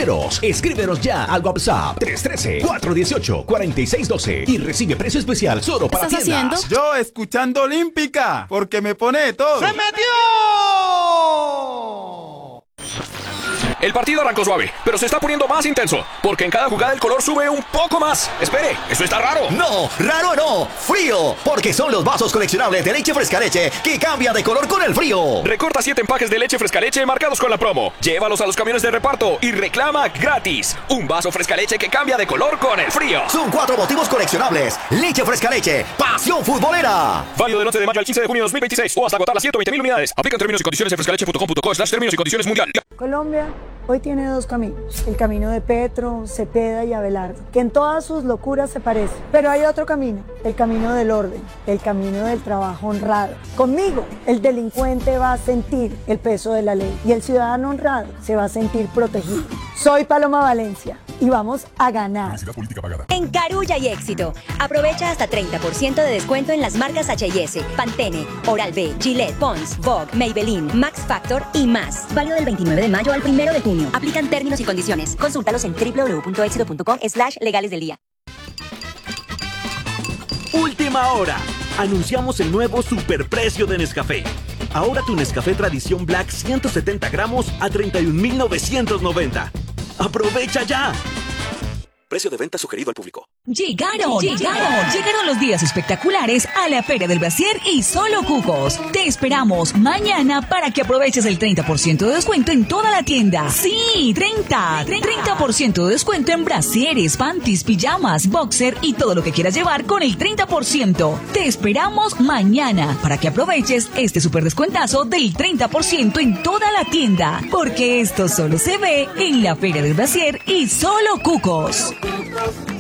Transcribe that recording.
brasieros. Escríbenos ya al WhatsApp 313-418-4612 y recibe precio especial solo para ¿Qué estás tiendas. haciendo? Yo escuchando Olímpica, porque me pone de todo. ¡Se metió! El partido arrancó suave, pero se está poniendo más intenso, porque en cada jugada el color sube un poco más. Espere, eso está raro. No, raro no, frío, porque son los vasos coleccionables de leche fresca leche que cambia de color con el frío. Recorta 7 empaques de leche fresca leche marcados con la promo. Llévalos a los camiones de reparto y reclama gratis un vaso fresca leche que cambia de color con el frío. Son 4 motivos coleccionables. Leche fresca leche, pasión futbolera. Válido del 11 de mayo al 15 de junio de 2026 o hasta agotar las 120.000 unidades. Aplican términos y condiciones en frescaleche.com.co/términos y condiciones mundial. Colombia hoy tiene 2 caminos, el camino de Petro, Cepeda y Abelardo, que en todas sus locuras se parecen, pero hay otro camino, el camino del orden, el camino del trabajo honrado. Conmigo, el delincuente va a sentir el peso de la ley y el ciudadano honrado se va a sentir protegido. Soy Paloma Valencia y vamos a ganar. En Carulla y Éxito, aprovecha hasta 30% de descuento en las marcas H&S, Pantene, Oral-B, Gillette, Pond's, Vogue, Maybelline, Max Factor y más. Válido del 29 de mayo al 1 de junio. Aplican términos y condiciones. Consúltalos en www.exito.com/legales del día. Última hora. Anunciamos el nuevo superprecio de Nescafé. Ahora tu Nescafé Tradición Black 170 gramos a 31.990. ¡Aprovecha ya! Precio de venta sugerido al público. Llegaron los días espectaculares a la Feria del Brasier y Solo Cucos. Te esperamos mañana para que aproveches el 30% de descuento en toda la tienda. Sí, 30% de descuento en brasieres, panties, pijamas, boxer y todo lo que quieras llevar con el 30%. Te esperamos mañana para que aproveches este super descuentazo del 30% en toda la tienda. Porque esto solo se ve en la Feria del Brasier y Solo Cucos.